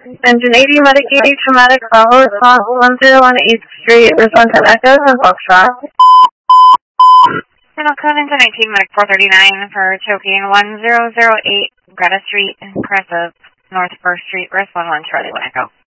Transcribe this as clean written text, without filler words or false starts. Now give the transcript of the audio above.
Engine 80 medicated traumatic travel response 101 8th Street, response to Echo and Foxtrot. And I'll code into 19 Medic 439 for choking 1008 Greta Street, Crest of North 1st Street, Rest 11 Charlie 1 Echo.